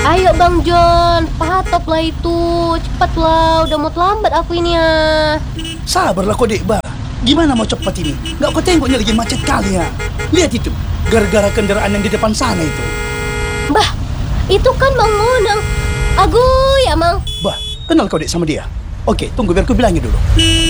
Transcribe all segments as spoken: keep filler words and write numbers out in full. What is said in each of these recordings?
Ayo Bang John, patop lah itu. Cepatlah, udah mau terlambat aku ini ya. Sabarlah kau dek bah. Gimana mau cepat ini? Gak kau tengoknya lagi macet kali ya. Lihat itu, gara-gara kendaraan yang di depan sana itu. Bah, itu kan Mang Monang. Agu ya Mang. Bah, kenal kau dek sama dia? Oke, tunggu biar ku bilangin dulu.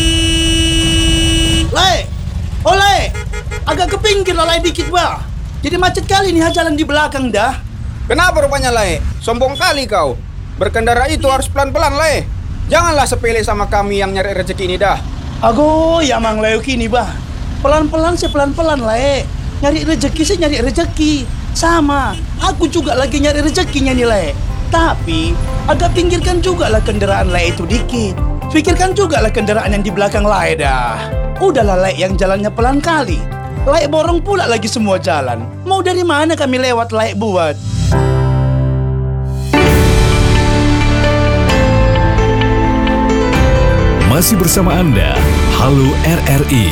Lai, oh Lai, agak ke pinggir lah Lai dikit bah. Jadi macet kali nih jalan di belakang dah. Kenapa rupanya, Lai? Sombong kali kau. Berkendara itu harus pelan-pelan, Lai. Janganlah sepele sama kami yang nyari rezeki ini dah. Ago, ya Mang Leo kini bah. Pelan-pelan sih pelan-pelan Lai. Nyari rezeki sih nyari rezeki. Sama, aku juga lagi nyari rezekinya nih Lai. Tapi, agak pinggirkan juga lah kendaraan Lai itu dikit. Pikirkan juga lah kendaraan yang di belakang Lai dah. Udahlah Lai yang jalannya pelan kali. Lai borong pula lagi semua jalan. Mau dari mana kami lewat Lai buat? Masih bersama Anda, Halo R R I.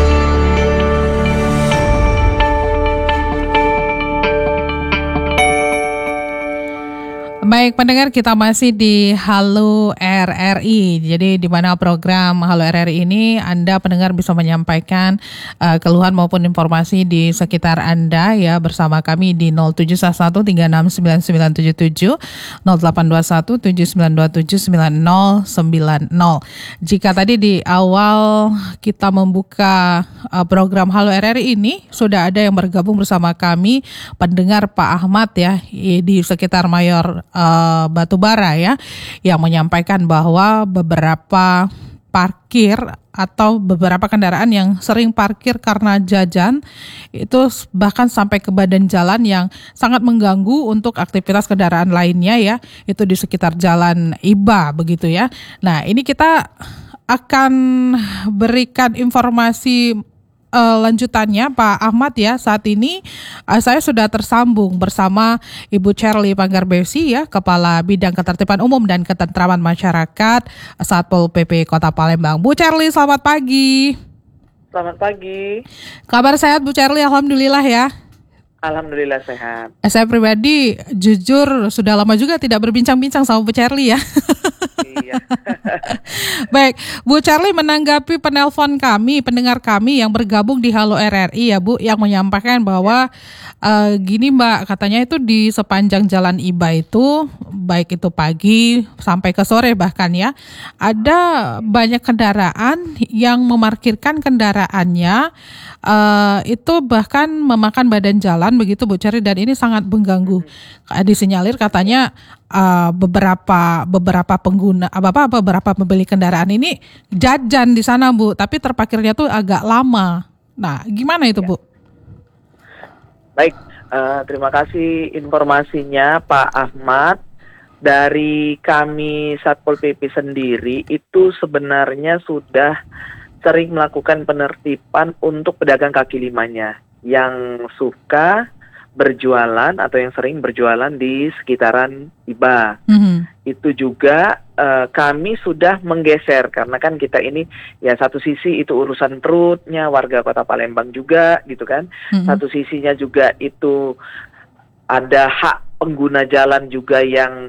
Baik pendengar, kita masih di Halo R R I. Jadi di mana program Halo R R I ini Anda pendengar bisa menyampaikan uh, keluhan maupun informasi di sekitar Anda ya bersama kami di nol tujuh satu tiga enam sembilan sembilan tujuh tujuh, nol delapan dua satu tujuh sembilan dua tujuh sembilan nol sembilan nol. Jika tadi di awal kita membuka uh, program Halo R R I ini sudah ada yang bergabung bersama kami pendengar Pak Ahmad ya di sekitar Mayor Uh, Batubara ya, yang menyampaikan bahwa beberapa parkir atau beberapa kendaraan yang sering parkir karena jajan itu bahkan sampai ke badan jalan yang sangat mengganggu untuk aktivitas kendaraan lainnya ya, itu di sekitar Jalan Iba begitu ya. Nah ini kita akan berikan informasi Uh, lanjutannya Pak Ahmad ya. Saat ini uh, saya sudah tersambung bersama Ibu Cherly Panggarbesi ya, Kepala Bidang Ketertiban Umum dan Ketentraman Masyarakat Satpol P P Kota Palembang. Bu Cherly, selamat pagi. Selamat pagi. Kabar sehat Bu Cherly? Alhamdulillah ya. Alhamdulillah sehat. Saya pribadi jujur sudah lama juga tidak berbincang-bincang sama Bu Cherly ya. Iya. Baik, Bu Cherly menanggapi penelpon kami, pendengar kami yang bergabung di Halo R R I ya Bu, yang menyampaikan bahwa uh, gini Mbak, katanya itu di sepanjang Jalan Iba itu, baik itu pagi sampai ke sore bahkan ya, ada banyak kendaraan yang memarkirkan kendaraannya uh, itu bahkan memakan badan jalan begitu Bu Cherly, dan ini sangat mengganggu. Disinyalir katanya uh, beberapa beberapa pengguna apa apa beberapa pembeli kendaraan ini jajan di sana Bu, tapi terparkirnya tuh agak lama. Nah, gimana itu Bu? Baik, uh, terima kasih informasinya Pak Ahmad. Dari kami Satpol P P sendiri itu sebenarnya sudah sering melakukan penertiban untuk pedagang kaki limanya yang suka berjualan atau yang sering berjualan di sekitaran Iba. Mm-hmm. Itu juga uh, kami sudah menggeser karena kan kita ini ya satu sisi itu urusan perutnya warga Kota Palembang juga gitu kan. Mm-hmm. Satu sisinya juga itu ada hak pengguna jalan juga yang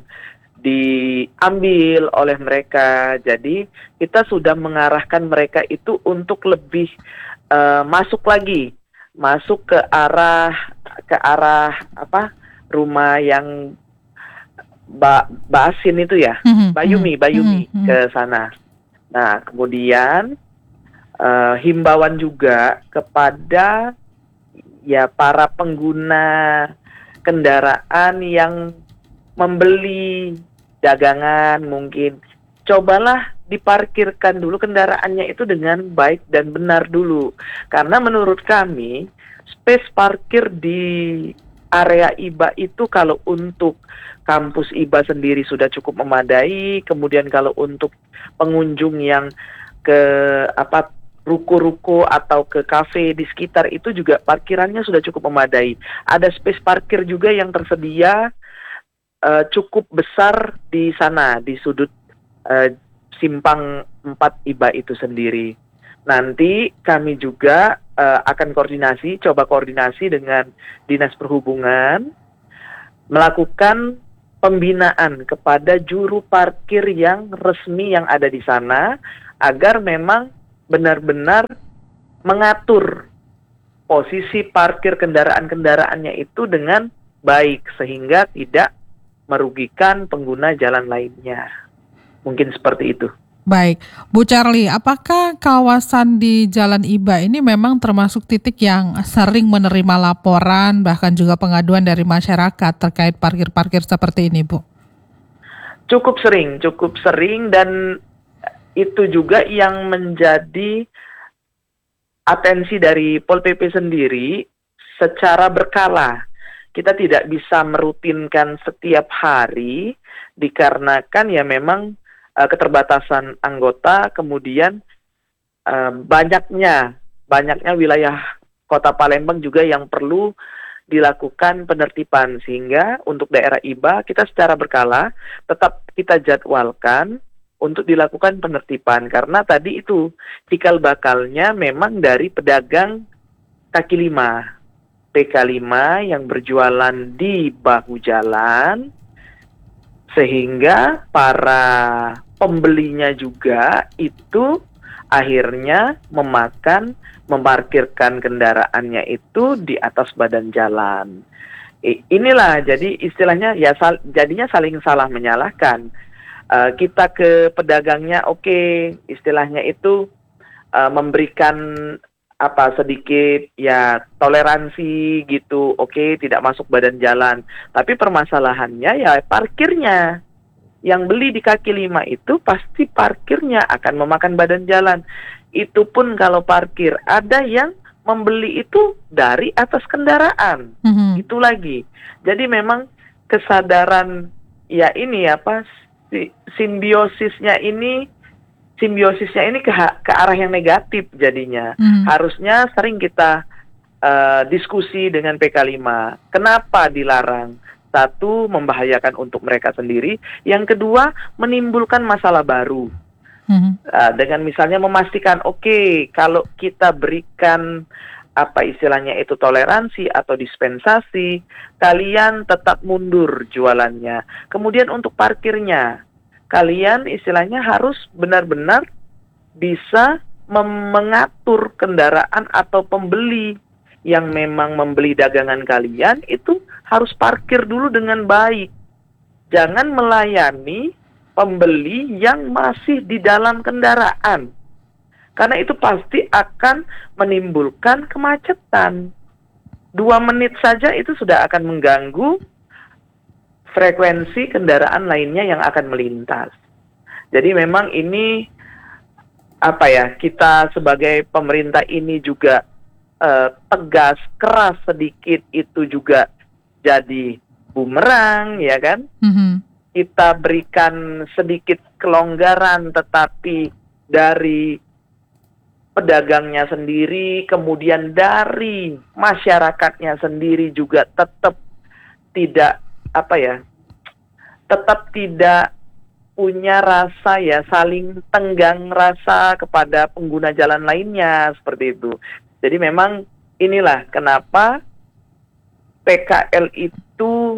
diambil oleh mereka. Jadi kita sudah mengarahkan mereka itu untuk lebih uh, masuk lagi, masuk ke arah ke arah apa rumah yang ba, Basin itu ya, mm-hmm. Bayumi, Bayumi mm-hmm. ke sana. Nah kemudian uh, himbauan juga kepada ya para pengguna kendaraan yang membeli dagangan mungkin, cobalah diparkirkan dulu kendaraannya itu dengan baik dan benar dulu. Karena menurut kami space parkir di area Iba itu kalau untuk kampus Iba sendiri sudah cukup memadai. Kemudian kalau untuk pengunjung yang ke apa ruko-ruko atau ke kafe di sekitar itu juga parkirannya sudah cukup memadai. Ada space parkir juga yang tersedia uh, cukup besar di sana di sudut uh, simpang empat Iba itu sendiri. Nanti kami juga uh, akan koordinasi, coba koordinasi dengan Dinas Perhubungan, melakukan pembinaan kepada juru parkir yang resmi yang ada di sana agar memang benar-benar mengatur posisi parkir kendaraan-kendaraannya itu dengan baik sehingga tidak merugikan pengguna jalan lainnya. Mungkin seperti itu. Baik, Bu Charlie, apakah kawasan di Jalan Iba ini memang termasuk titik yang sering menerima laporan bahkan juga pengaduan dari masyarakat terkait parkir-parkir seperti ini, Bu? Cukup sering, cukup sering dan itu juga yang menjadi atensi dari Pol P P sendiri secara berkala. Kita tidak bisa merutinkan setiap hari dikarenakan ya memang uh, keterbatasan anggota, kemudian uh, banyaknya banyaknya wilayah Kota Palembang juga yang perlu dilakukan penertiban, sehingga untuk daerah Iba kita secara berkala tetap kita jadwalkan untuk dilakukan penertiban karena tadi itu cikal bakalnya memang dari pedagang kaki lima, P K lima yang berjualan di bahu jalan, sehingga para pembelinya juga itu akhirnya memakan, memarkirkan kendaraannya itu di atas badan jalan. I, inilah jadi istilahnya ya sal, jadinya saling salah menyalahkan. Uh, kita ke pedagangnya oke, okay, istilahnya itu uh, memberikan apa sedikit ya toleransi gitu, oke okay, tidak masuk badan jalan. Tapi permasalahannya ya parkirnya. Yang beli di kaki lima itu pasti parkirnya akan memakan badan jalan. Itu pun kalau parkir, ada yang membeli itu dari atas kendaraan. Mm-hmm. Itu lagi. Jadi memang kesadaran ya ini apa simbiosisnya ini simbiosisnya ini ke, ke arah yang negatif jadinya. Mm-hmm. Harusnya sering kita uh, diskusi dengan P K lima. Kenapa dilarang? Satu, membahayakan untuk mereka sendiri. Yang kedua, menimbulkan masalah baru. Mm-hmm. Uh, dengan misalnya memastikan, oke, okay, kalau kita berikan apa istilahnya itu toleransi atau dispensasi, kalian tetap mundur jualannya. Kemudian untuk parkirnya, kalian istilahnya harus benar-benar bisa mem- mengatur kendaraan atau pembeli yang memang membeli dagangan kalian itu harus parkir dulu dengan baik. Jangan melayani pembeli yang masih di dalam kendaraan. Karena itu pasti akan menimbulkan kemacetan. Dua menit saja itu sudah akan mengganggu frekuensi kendaraan lainnya yang akan melintas. Jadi memang ini apa ya, kita sebagai pemerintah ini juga Uh, tegas, keras sedikit itu juga jadi bumerang, ya kan? Mm-hmm. Kita berikan sedikit kelonggaran, tetapi dari pedagangnya sendiri, kemudian dari masyarakatnya sendiri juga tetap tidak, apa ya, tetap tidak punya rasa ya, saling tenggang rasa kepada pengguna jalan lainnya, seperti itu. Jadi memang inilah kenapa P K L itu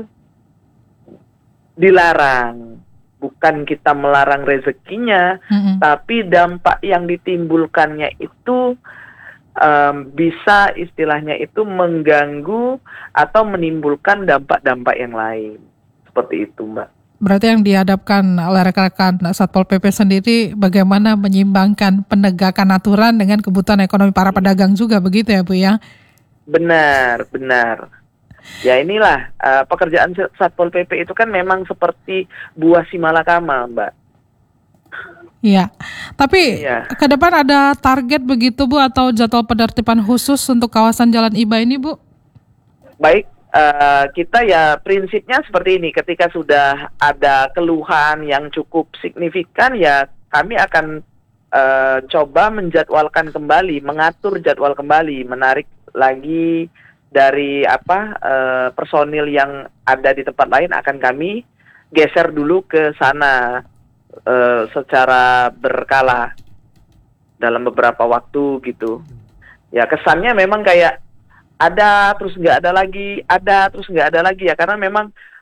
dilarang. Bukan kita melarang rezekinya, mm-hmm. tapi dampak yang ditimbulkannya itu um, bisa istilahnya itu mengganggu atau menimbulkan dampak-dampak yang lain. Seperti itu, Mbak. Berarti yang dihadapkan oleh rekan-rekan Satpol P P sendiri bagaimana menyimbangkan penegakan aturan dengan kebutuhan ekonomi para pedagang juga, begitu ya Bu ya? Benar, benar. Ya inilah uh, pekerjaan Satpol P P itu kan memang seperti buah si malakama, Mbak. Iya, tapi ya. Ke depan ada target begitu Bu atau jadwal penertiban khusus untuk kawasan Jalan Iba ini, Bu? Baik. Uh, kita ya prinsipnya seperti ini, ketika sudah ada keluhan yang cukup signifikan ya kami akan uh, coba menjadwalkan kembali, mengatur jadwal kembali, menarik lagi dari apa uh, personil yang ada di tempat lain akan kami geser dulu ke sana uh, secara berkala dalam beberapa waktu gitu. Ya kesannya memang kayak ada terus nggak ada lagi, ada terus nggak ada lagi ya, karena memang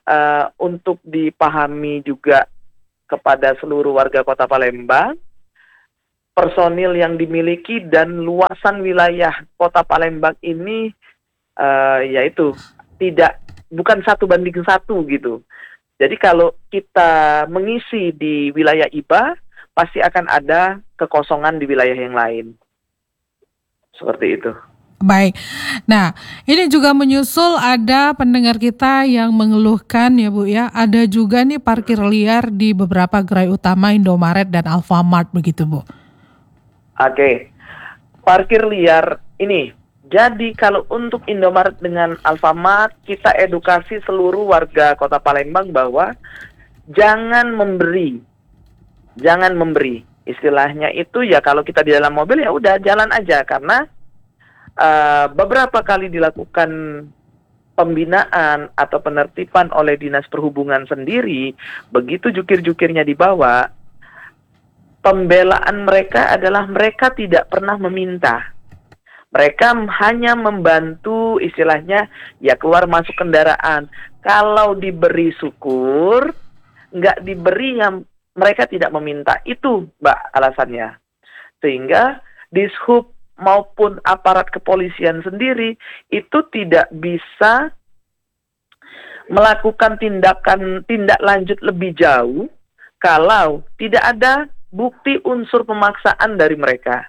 uh, untuk dipahami juga kepada seluruh warga Kota Palembang, personil yang dimiliki dan luasan wilayah Kota Palembang ini uh, yaitu tidak bukan satu banding satu gitu. Jadi kalau kita mengisi di wilayah I B A, pasti akan ada kekosongan di wilayah yang lain. Seperti itu. Baik. Nah, ini juga menyusul ada pendengar kita yang mengeluhkan ya Bu ya, ada juga nih parkir liar di beberapa gerai utama Indomaret dan Alfamart begitu Bu. Oke. Parkir liar ini. Jadi kalau untuk Indomaret dengan Alfamart, kita edukasi seluruh warga Kota Palembang bahwa jangan memberi. Jangan memberi. Istilahnya itu ya kalau kita di dalam mobil ya udah jalan aja, karena Uh, beberapa kali dilakukan pembinaan atau penertiban oleh Dinas Perhubungan sendiri. Begitu jukir-jukirnya dibawa, pembelaan mereka adalah mereka tidak pernah meminta. Mereka hanya membantu, istilahnya ya keluar masuk kendaraan. Kalau diberi syukur, nggak diberi yang mereka tidak meminta. Itu Mbak alasannya. Sehingga Dishub maupun aparat kepolisian sendiri itu tidak bisa melakukan tindakan tindak lanjut lebih jauh kalau tidak ada bukti unsur pemaksaan dari mereka.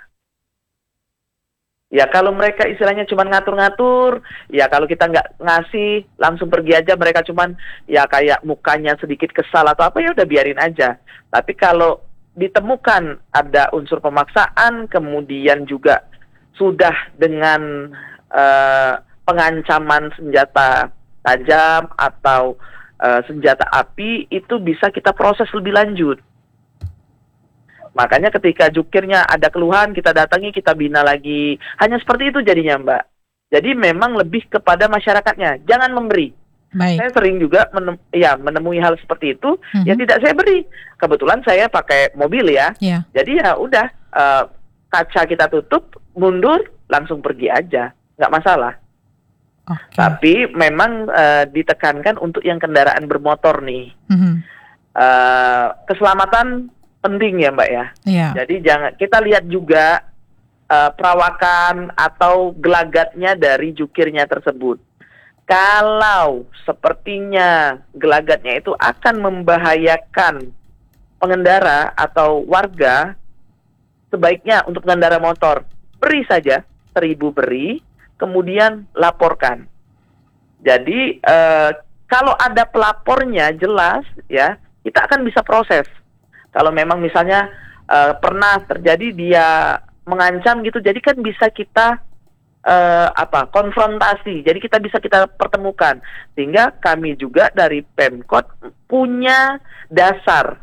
Ya kalau mereka istilahnya cuma ngatur-ngatur, ya kalau kita nggak ngasih langsung pergi aja, mereka cuman ya kayak mukanya sedikit kesal atau apa, ya udah biarin aja. Tapi kalau ditemukan ada unsur pemaksaan, kemudian juga sudah dengan uh, pengancaman senjata tajam atau uh, senjata api, itu bisa kita proses lebih lanjut. Makanya ketika jukirnya ada keluhan, kita datangi, kita bina lagi. Hanya seperti itu jadinya Mbak. Jadi memang lebih kepada masyarakatnya, jangan memberi. Baik. Saya sering juga menem ya, menemui hal seperti itu, mm-hmm. ya tidak saya beri. Kebetulan saya pakai mobil ya, yeah. Jadi ya udah, uh, kaca kita tutup, mundur, langsung pergi aja, nggak masalah. Okay. Tapi memang uh, ditekankan untuk yang kendaraan bermotor nih, mm-hmm. uh, keselamatan penting ya Mbak ya. Yeah. Jadi jangan, kita lihat juga uh, perawakan atau gelagatnya dari jukirnya tersebut. Kalau sepertinya gelagatnya itu akan membahayakan pengendara atau warga, sebaiknya untuk pengendara motor, beri saja, seribu beri, kemudian laporkan. Jadi eh, kalau ada pelapornya jelas, ya kita akan bisa proses. Kalau memang misalnya eh, pernah terjadi dia mengancam gitu, jadi kan bisa kita eh, apa konfrontasi. Jadi kita bisa kita pertemukan, sehingga kami juga dari Pemkot punya dasar.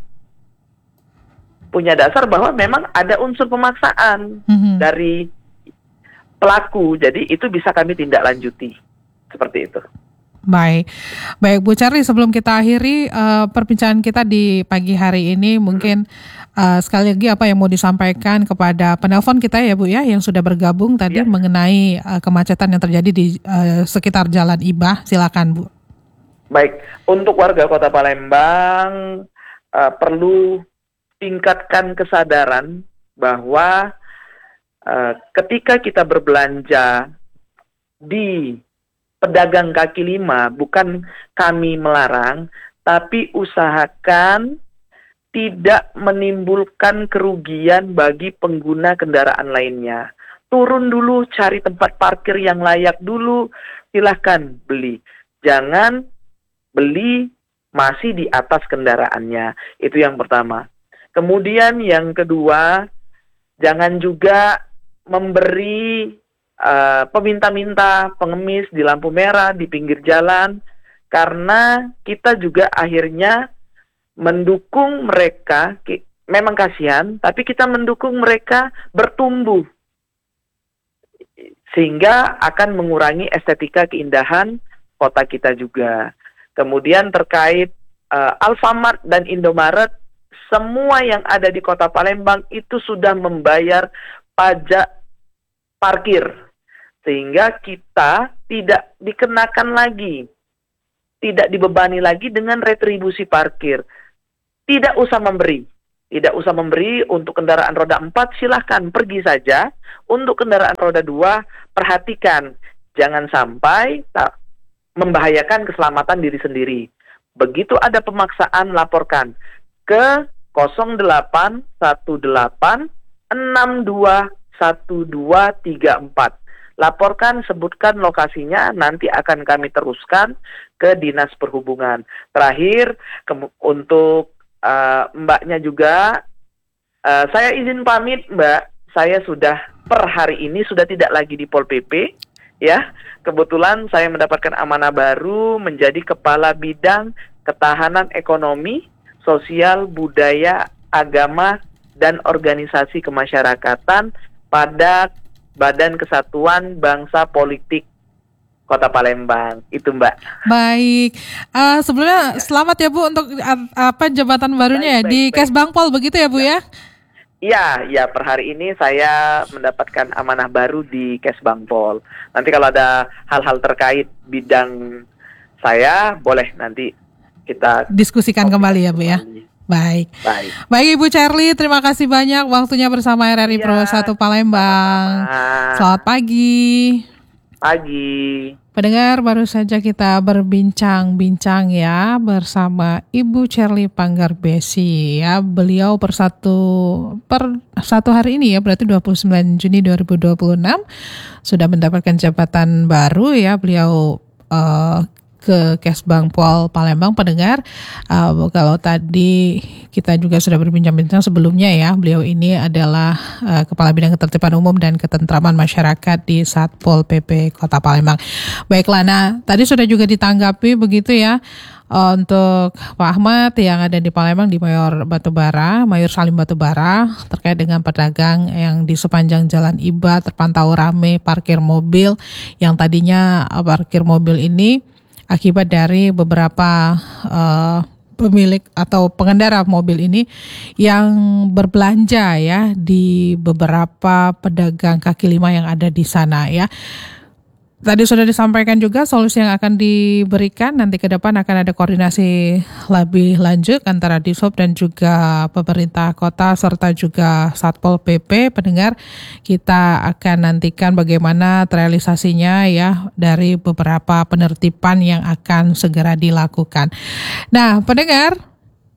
punya dasar bahwa memang ada unsur pemaksaan mm-hmm. dari pelaku, jadi itu bisa kami tindak lanjuti seperti itu. Baik, baik Bu Charlie, sebelum kita akhiri uh, perbincangan kita di pagi hari ini, mungkin uh, sekali lagi apa yang mau disampaikan kepada penelpon kita ya Bu ya, yang sudah bergabung tadi ya, mengenai uh, kemacetan yang terjadi di uh, sekitar Jalan I B A, silakan Bu. Baik, untuk warga Kota Palembang uh, perlu tingkatkan kesadaran bahwa uh, ketika kita berbelanja di pedagang kaki lima, bukan kami melarang, tapi usahakan tidak menimbulkan kerugian bagi pengguna kendaraan lainnya. Turun dulu, cari tempat parkir yang layak dulu, silahkan beli. Jangan beli masih di atas kendaraannya, itu yang pertama. Kemudian yang kedua, jangan juga memberi uh, peminta-minta, pengemis di lampu merah, di pinggir jalan, karena kita juga akhirnya mendukung mereka, ki- memang kasihan, tapi kita mendukung mereka bertumbuh, sehingga akan mengurangi estetika keindahan kota kita juga. Kemudian terkait uh, Alfamart dan Indomaret, semua yang ada di Kota Palembang itu sudah membayar pajak parkir, sehingga kita tidak dikenakan lagi tidak dibebani lagi dengan retribusi parkir. Tidak usah memberi. Tidak usah memberi untuk kendaraan roda empat, silahkan pergi saja. Untuk kendaraan roda dua, perhatikan. Jangan sampai tak membahayakan keselamatan diri sendiri. Begitu ada pemaksaan, laporkan ke nol delapan satu delapan enam dua satu dua tiga empat. Laporkan, sebutkan lokasinya, nanti akan kami teruskan ke Dinas Perhubungan. Terakhir, ke- untuk uh, mbaknya juga, uh, saya izin pamit mbak, saya sudah per hari ini sudah tidak lagi di Pol P P, ya. Kebetulan saya mendapatkan amanah baru menjadi Kepala Bidang Ketahanan Ekonomi, Sosial, Budaya, Agama, dan Organisasi Kemasyarakatan pada Badan Kesatuan Bangsa Politik Kota Palembang. Itu Mbak. Baik, uh, sebelumnya selamat ya Bu untuk uh, apa jabatan barunya ya Baik, baik, di baik. Kesbangpol begitu ya Bu ya? Iya, ya per hari ini saya mendapatkan amanah baru di Kesbangpol. Nanti kalau ada hal-hal terkait bidang saya, boleh nanti kita Diskusikan kembali ya Bu ya. kembali. Baik. Baik. Baik Ibu Charlie, terima kasih banyak waktunya bersama R R I Iya, Pro satu Palembang. sama-sama. Selamat pagi. Pagi. Pendengar, baru saja kita berbincang-bincang ya bersama Ibu Charlie Panggarbesi ya. Beliau per satu per satu hari ini ya, berarti dua puluh sembilan Juni dua ribu dua puluh enam sudah mendapatkan jabatan baru ya. Beliau uh, ke Kesbangpol Palembang. Pendengar, uh, kalau tadi kita juga sudah berbincang-bincang sebelumnya ya, beliau ini adalah uh, Kepala Bidang Ketertiban Umum dan Ketentraman Masyarakat di Satpol P P Kota Palembang. Baiklah, nah tadi sudah juga ditanggapi begitu ya uh, untuk Pak Ahmad yang ada di Palembang di Mayor Batubara, Mayor Salim Batubara, terkait dengan pedagang yang di sepanjang Jalan Iba terpantau ramai parkir mobil, yang tadinya uh, parkir mobil ini akibat dari beberapa uh, pemilik atau pengendara mobil ini yang berbelanja ya di beberapa pedagang kaki lima yang ada di sana ya. Tadi sudah disampaikan juga solusi yang akan diberikan, nanti ke depan akan ada koordinasi lebih lanjut antara Dishub dan juga pemerintah kota serta juga Satpol P P. Pendengar, kita akan nantikan bagaimana terrealisasinya ya dari beberapa penertiban yang akan segera dilakukan. Nah, pendengar,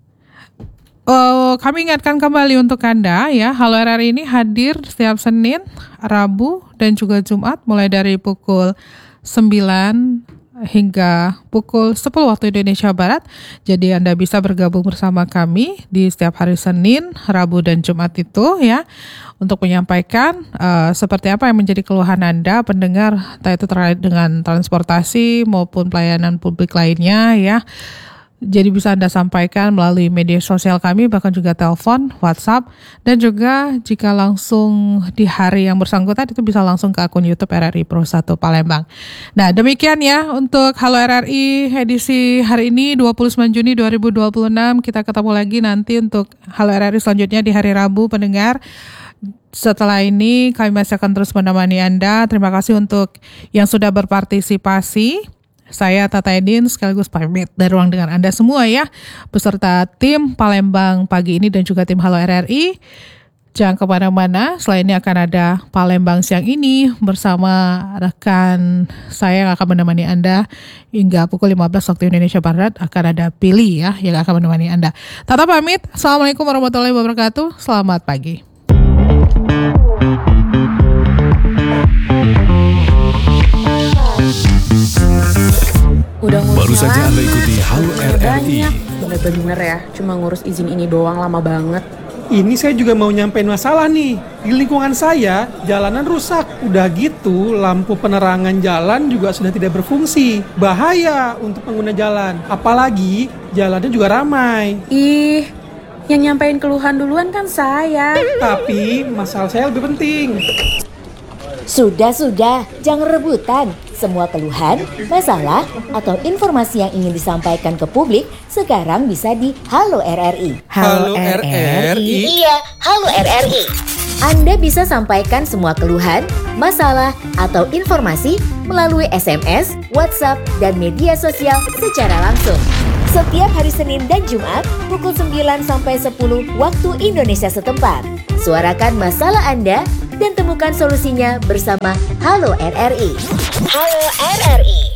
Oh, kami ingatkan kembali untuk Anda ya, Halo R R I ini hadir setiap Senin, Rabu, dan juga Jumat mulai dari pukul sembilan hingga pukul sepuluh waktu Indonesia Barat. Jadi Anda bisa bergabung bersama kami di setiap hari Senin, Rabu, dan Jumat itu ya, untuk menyampaikan uh, seperti apa yang menjadi keluhan Anda pendengar, entah itu terkait dengan transportasi maupun pelayanan publik lainnya ya. Jadi bisa Anda sampaikan melalui media sosial kami, bahkan juga telepon, WhatsApp, dan juga jika langsung di hari yang bersangkutan itu bisa langsung ke akun YouTube R R I Pro satu Palembang. Nah, demikian ya untuk Halo R R I edisi hari ini dua puluh sembilan Juni dua ribu dua puluh enam. Kita ketemu lagi nanti untuk Halo R R I selanjutnya di hari Rabu, pendengar. Setelah ini kami masih akan terus menemani Anda. Terima kasih untuk yang sudah berpartisipasi. Saya Tata Edin sekaligus pamit dari ruang dengar Anda semua ya, beserta tim Palembang pagi ini dan juga tim Halo R R I. Jangan kemana-mana, setelah ini akan ada Palembang siang ini bersama rekan saya yang akan menemani Anda hingga pukul lima belas waktu Indonesia Barat. Akan ada Pilih ya yang akan menemani Anda. Tata pamit, Assalamualaikum warahmatullahi wabarakatuh, selamat pagi. Udah ngurus Baru saja Anda ikuti Halo R R I. Bener-bener ya, cuma ngurus izin ini doang lama banget. Ini saya juga mau nyampein masalah nih. Di lingkungan saya, jalanan rusak. Udah gitu, lampu penerangan jalan juga sudah tidak berfungsi. Bahaya untuk pengguna jalan. Apalagi, jalannya juga ramai. Ih, yang nyampein keluhan duluan kan saya. Tapi, masalah saya lebih penting. Sudah-sudah, jangan rebutan. Semua keluhan, masalah, atau informasi yang ingin disampaikan ke publik sekarang bisa di Halo R R I. Halo R R I. Iya, Halo R R I. Anda bisa sampaikan semua keluhan, masalah, atau informasi melalui S M S, WhatsApp, dan media sosial secara langsung. Setiap hari Senin dan Jumat pukul sembilan sampai sepuluh waktu Indonesia setempat. Suarakan masalah Anda dan temukan solusinya bersama Halo R R I. Halo R R I.